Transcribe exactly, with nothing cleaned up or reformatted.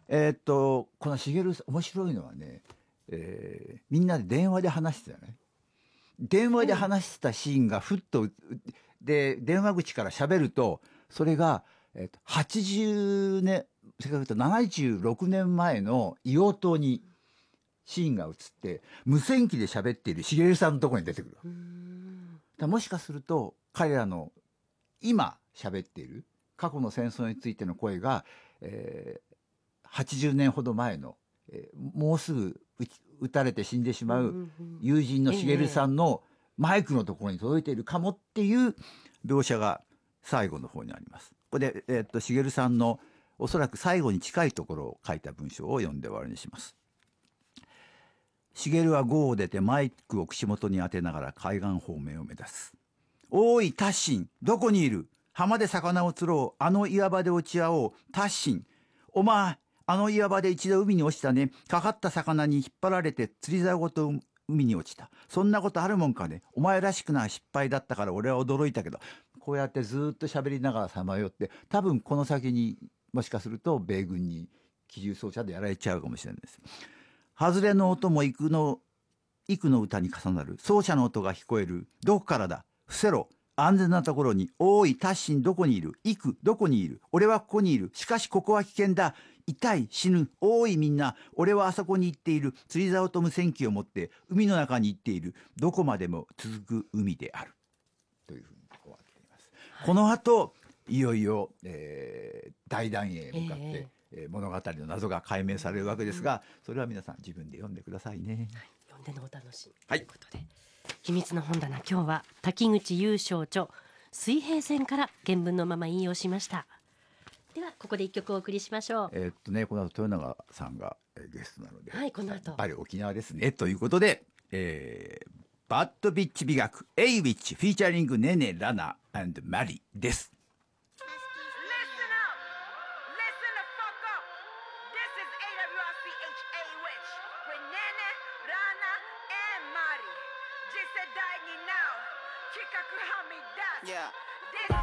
えーっとこの茂さん面白いのはね、えーみんなで電話で話してたよね。電話で話したシーンがふっとで電話口から喋るとそれが、えー、とはちじゅうねん正確に言うとななじゅうろくねんまえの硫黄島にシーンが映って無線機で喋っている茂さんのところに出てくる。 うーんだもしかすると彼らの今喋っている過去の戦争についての声が、えーはちじゅうねんほど前の、えーもうすぐ撃撃たれて死んでしまう友人の茂さんのマイクのところに届いているかもっていう描写が最後の方にあります。これで、えーっと茂さんのおそらく最後に近いところを書いた文章を読んで終わりにします。茂は郷を出てマイクを口元に当てながら海岸方面を目指す。おいタッシン、どこにいる？浜で魚を釣ろう。あの岩場で落ち合おう。タッシン、お前あの岩場で一度海に落ちたね。かかった魚に引っ張られて釣り竿ごと海に落ちた。そんなことあるもんかね。お前らしくない失敗だったから俺は驚いたけど。こうやってずっと喋りながらさまよって、多分この先にもしかすると米軍に機銃掃射でやられちゃうかもしれないです。外れの音も幾の幾の歌に重なる。奏者の音が聞こえる。どこからだ？伏せろ。安全なところに。おいタッシン、どこにいる？幾、どこにいる？俺はここにいる。しかしここは危険だ。痛い、死ぬ。おいみんな、俺はあそこに行っている。釣り竿と無線機を持って海の中に行っている。どこまでも続く海である。というふうに終わっています。はい、この後いよいよ、えー、大団円へ向かって、えーえー、物語の謎が解明されるわけですが、それは皆さん自分で読んでくださいね。 はい、読んでのお楽しみということで、はい、秘密の本棚、今日は滝口優勝著水平線から原文のまま引用しました。ではここで一曲お送りしましょう。 えー、っとねこの後豊永さんがゲストなので、 はい、この後やっぱり沖縄ですねということで、えー、バッドビッチ美学エイウィッチフィーチャリングネネラナ&マリです。 Yeah.